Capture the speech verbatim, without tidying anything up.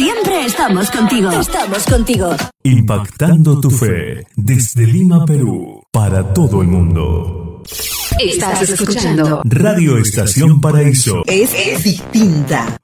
Siempre estamos contigo. Estamos contigo. Impactando tu fe desde Lima, Perú, para todo el mundo. Estás escuchando Radio Estación Paraíso. Es, es distinta.